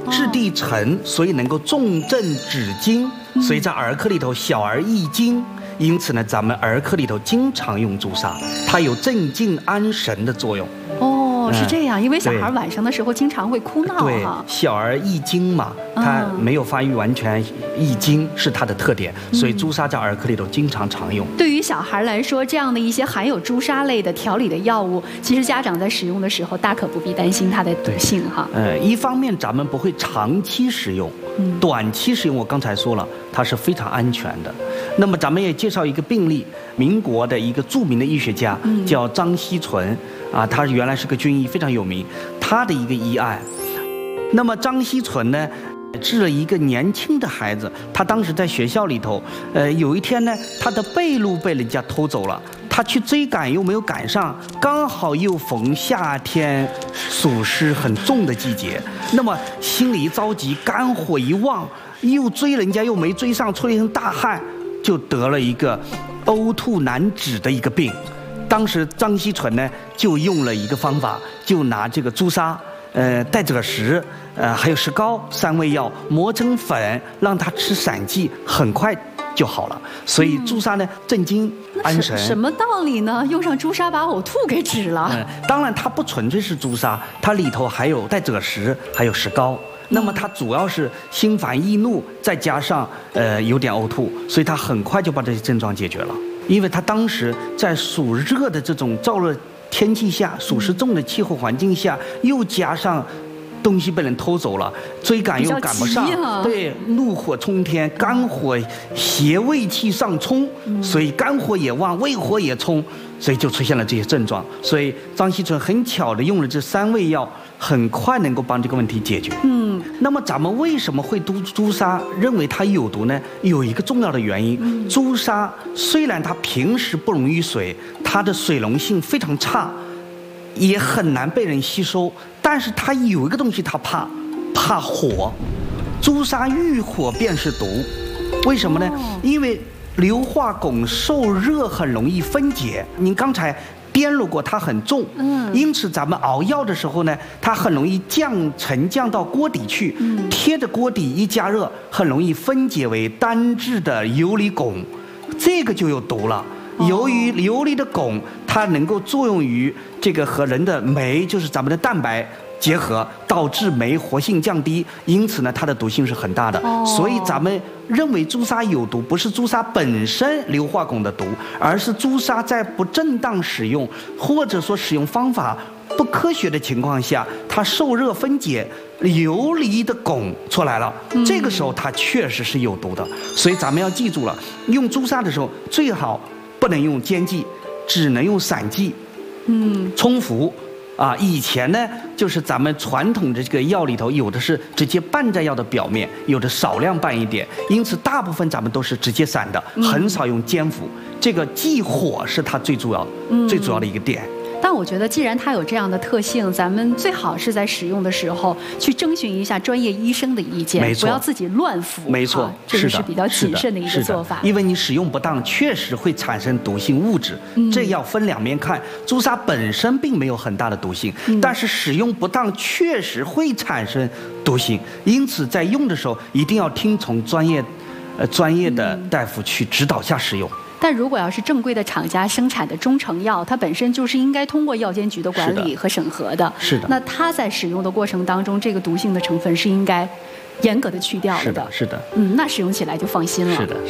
质地沉，所以能够重症止惊，所以在儿科里头小儿易惊。因此呢，咱们儿科里头经常用朱砂，它有镇静安神的作用。 哦，是这样，因为小孩晚上的时候经常会哭闹对，小儿易惊嘛，他没有发育完全，易惊是它的特点，所以朱砂在儿科里头经常常用。 对于小孩来说，这样的一些含有朱砂类的调理的药物，其实家长在使用的时候大可不必担心它的毒性哈。 一方面咱们不会长期使用，短期使用我刚才说了，它是非常安全的。那么咱们也介绍一个病例，民国的一个著名的医学家叫张锡纯啊，他原来是个军医，非常有名。他的一个医案，那么张锡纯呢治了一个年轻的孩子，他当时在学校里头，有一天呢，他的被褥被人家偷走了，他去追赶又没有赶上，刚好又逢夏天暑湿很重的季节，那么心里一着急，肝火一旺，又追人家又没追上，出了一身大汗，就得了一个呕吐难止的一个病。当时张锡纯呢就用了一个方法，就拿这个朱砂、代赭石、还有石膏3味药磨成粉，让他吃散剂，很快就好了。所以朱砂呢镇惊安神。 什么道理呢？用上朱砂把呕吐给止了？ 当然它不纯粹是朱砂，它里头还有代赭石，还有石膏。那么它主要是心烦易怒，再加上有点呕吐，所以它很快就把这些症状解决了。因为它当时在暑热的这种燥热天气下，暑湿重的气候环境下，又加上东西被人偷走了，追赶又赶不上，对，怒火冲天，肝火邪胃气上冲，所以肝火也旺，胃火也冲，所以就出现了这些症状。所以张锡纯很巧的用了这3味药，很快能够帮这个问题解决。那么咱们为什么会朱砂认为它有毒呢？有一个重要的原因，朱砂虽然它平时不溶于水，它的水溶性非常差，也很难被人吸收，但是它有一个东西它怕火，朱砂遇火便是毒。为什么呢？因为硫化汞受热很容易分解，您刚才颠入过，它很重，因此咱们熬药的时候呢，它很容易沉降到锅底去，贴着锅底一加热，很容易分解为单质的游离汞，这个就有毒了。由于游离的汞，它能够作用于这个和人的酶，就是咱们的蛋白结合，导致酶活性降低，因此呢，它的毒性是很大的。所以咱们认为朱砂有毒，不是朱砂本身硫化汞的毒，而是朱砂在不正当使用，或者说使用方法不科学的情况下，它受热分解，游离的汞出来了，这个时候它确实是有毒的。所以咱们要记住了，用朱砂的时候最好不能用煎剂，只能用散剂，冲服。以前呢，就是咱们传统的这个药里头，有的是直接拌在药的表面，有的少量拌一点，因此大部分咱们都是直接散的，很少用煎服。这个忌火是它最主要的一个点。 但我觉得，既然它有这样的特性，咱们最好是在使用的时候去征询一下专业医生的意见，不要自己乱服。 没错， 这是比较谨慎的一个做法。 因为你使用不当，确实会产生毒性物质。这要分两面看。朱砂本身并没有很大的毒性，但是使用不当确实会产生毒性。因此，在用的时候一定要听从专业的大夫去指导下使用。 但如果要是正规的厂家生产的中成药，它本身就是应该通过药监局的管理和审核的。 是的。 那它在使用的过程当中，这个毒性的成分是应该严格的去掉的。 是的。 那使用起来就放心了。 是的。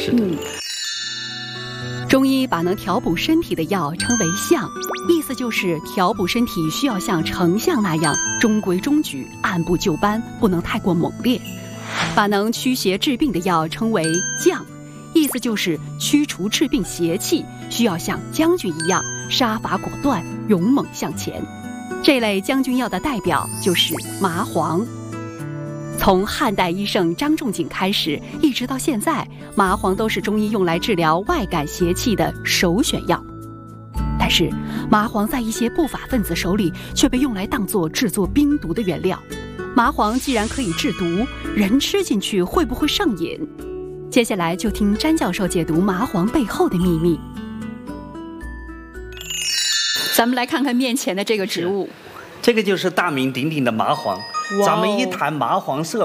中医把能调补身体的药称为相，意思就是调补身体需要像成相那样中规中矩、按部就班，不能太过猛烈。把能驱邪治病的药称为将。意思就是驱除治病邪气，需要像将军一样杀伐果断、勇猛向前。这类将军药的代表就是麻黄。从汉代医圣张仲景开始，一直到现在，麻黄都是中医用来治疗外感邪气的首选药。但是，麻黄在一些不法分子手里却被用来当作制作冰毒的原料。麻黄既然可以制毒，人吃进去会不会上瘾？接下来就听詹教授解读麻黄背后的秘密。咱们来看看面前的这个植物， 这个就是大名鼎鼎的麻黄。咱们一谈麻黄色